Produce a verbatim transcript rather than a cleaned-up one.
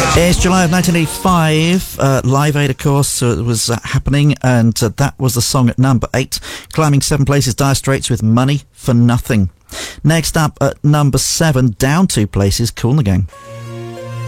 It's July of nineteen eighty-five. Uh, Live Aid, of course, uh, was uh, happening, and uh, that was the song at number eight. Climbing seven places, Dire Straits with Money for Nothing. Next up at number seven, down two places, Kool and the Gang.